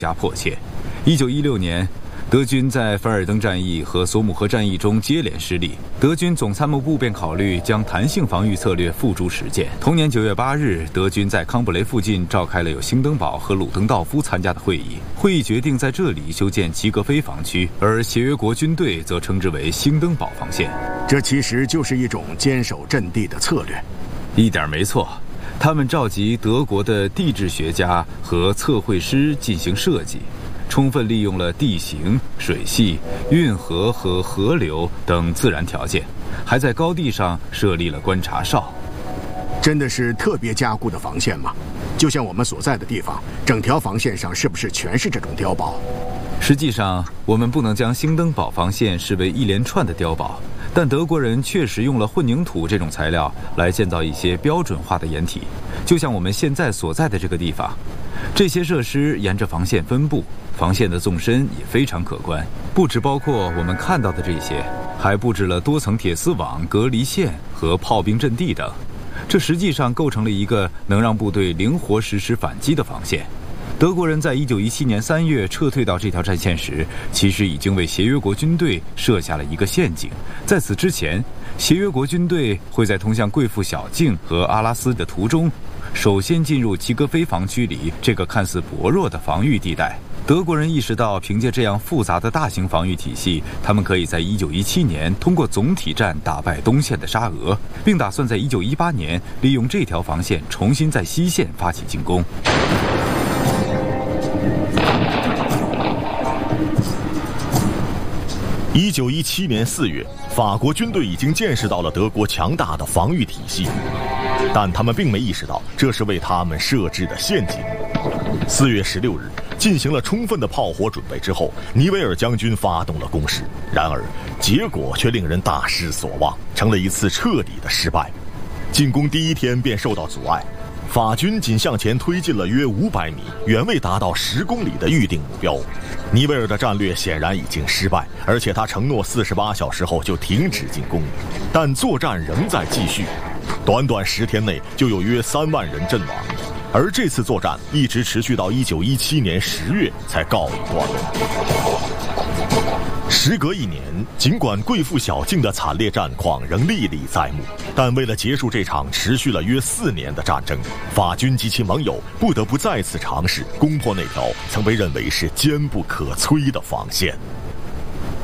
加迫切。1916年，德军在凡尔登战役和索姆河战役中接连失利，德军总参谋部便考虑将弹性防御策略付诸实践。同年9月8日，德军在康布雷附近召开了有兴登堡和鲁登道夫参加的会议，会议决定在这里修建齐格菲防区，而协约国军队则称之为兴登堡防线。 这其实就是一种坚守阵地的策略。 一点没错。他们召集德国的地质学家和测绘师进行设计，充分利用了地形、水系、运河和河流等自然条件，还在高地上设立了观察哨。 真的是特别加固的防线吗？就像我们所在的地方，整条防线上是不是全是这种碉堡？ 实际上，我们不能将兴登堡防线视为一连串的碉堡，但德国人确实用了混凝土这种材料来建造一些标准化的掩体，就像我们现在所在的这个地方。这些设施沿着防线分布，防线的纵深也非常可观，不只包括我们看到的这些，还布置了多层铁丝网、隔离线和炮兵阵地等。这实际上构成了一个能让部队灵活实施反击的防线。德国人在1917年3月撤退到这条战线时，其实已经为协约国军队设下了一个陷阱。在此之前，协约国军队会在通向贵妇小径和阿拉斯的途中，首先进入齐格菲防区里这个看似薄弱的防御地带。德国人意识到，凭借这样复杂的大型防御体系，他们可以在1917年通过总体战打败东线的沙俄，并打算在1918年利用这条防线重新在西线发起进攻。 1917年4月，法国军队已经见识到了德国强大的防御体系，但他们并没意识到这是为他们设置的陷阱。4月16日，进行了充分的炮火准备之后，尼维尔将军发动了攻势，然而结果却令人大失所望，成了一次彻底的失败。进攻第一天便受到阻碍，法军仅向前推进了约500米，远未达到10公里的预定目标。尼维尔的战略显然已经失败，而且他承诺48小时后就停止进攻，但作战仍在继续。短短10天内就有约3万人阵亡，而这次作战一直持续到1917年10月才告一段落。时隔1年，尽管贵妇小径的惨烈战况仍历历在目，但为了结束这场持续了约4年的战争，法军及其盟友不得不再次尝试攻破那条曾被认为是坚不可摧的防线。